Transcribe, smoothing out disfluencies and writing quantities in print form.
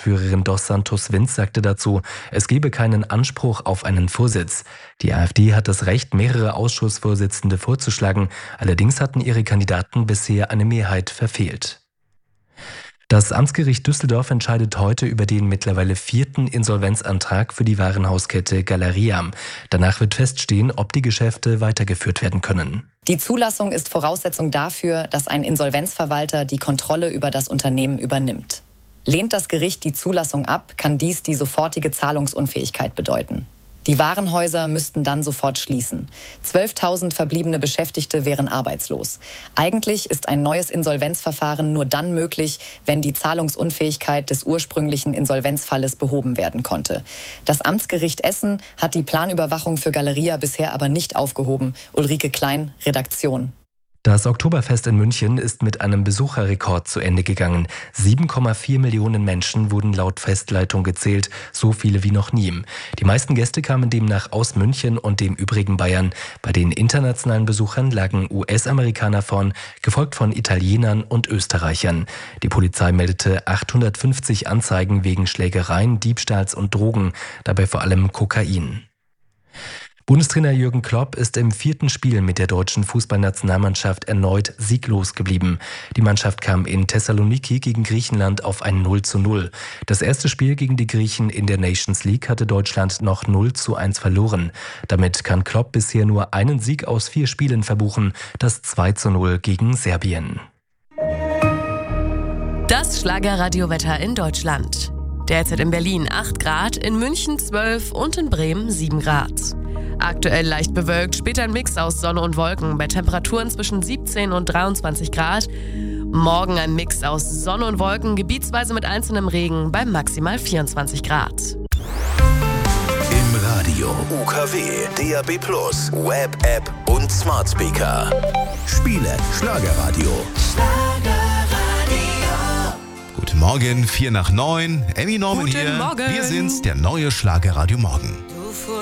Geschäftsführerin Dos Santos Vinz sagte dazu, es gebe keinen Anspruch auf einen Vorsitz. Die AfD hat das Recht, mehrere Ausschussvorsitzende vorzuschlagen. Allerdings hatten ihre Kandidaten bisher eine Mehrheit verfehlt. Das Amtsgericht Düsseldorf entscheidet heute über den mittlerweile 4. Insolvenzantrag für die Warenhauskette Galeria. Danach wird feststehen, ob die Geschäfte weitergeführt werden können. Die Zulassung ist Voraussetzung dafür, dass ein Insolvenzverwalter die Kontrolle über das Unternehmen übernimmt. Lehnt das Gericht die Zulassung ab, kann dies die sofortige Zahlungsunfähigkeit bedeuten. Die Warenhäuser müssten dann sofort schließen. 12.000 verbliebene Beschäftigte wären arbeitslos. Eigentlich ist ein neues Insolvenzverfahren nur dann möglich, wenn die Zahlungsunfähigkeit des ursprünglichen Insolvenzfalles behoben werden konnte. Das Amtsgericht Essen hat die Planüberwachung für Galeria bisher aber nicht aufgehoben. Ulrike Klein, Redaktion. Das Oktoberfest in München ist mit einem Besucherrekord zu Ende gegangen. 7,4 Millionen Menschen wurden laut Festleitung gezählt, so viele wie noch nie. Die meisten Gäste kamen demnach aus München und dem übrigen Bayern. Bei den internationalen Besuchern lagen US-Amerikaner vorn, gefolgt von Italienern und Österreichern. Die Polizei meldete 850 Anzeigen wegen Schlägereien, Diebstahls und Drogen, dabei vor allem Kokain. Bundestrainer Jürgen Klopp ist im 4. Spiel mit der deutschen Fußballnationalmannschaft erneut sieglos geblieben. Die Mannschaft kam in Thessaloniki gegen Griechenland auf ein 0:0. Das erste Spiel gegen die Griechen in der Nations League hatte Deutschland noch 0:1 verloren. Damit kann Klopp bisher nur einen Sieg aus 4 Spielen verbuchen, das 2:0 gegen Serbien. Das Schlagerradiowetter in Deutschland. Derzeit in Berlin 8 Grad, in München 12 und in Bremen 7 Grad. Aktuell leicht bewölkt, später ein Mix aus Sonne und Wolken bei Temperaturen zwischen 17 und 23 Grad. Morgen ein Mix aus Sonne und Wolken, gebietsweise mit einzelnem Regen bei maximal 24 Grad. Im Radio, UKW, DAB+, Web-App und Smart Speaker. Spiele Schlagerradio. Guten Morgen, 8:04. Emmy Norman Guten hier. Morgen. Wir sind's, der neue Schlagerradio Morgen.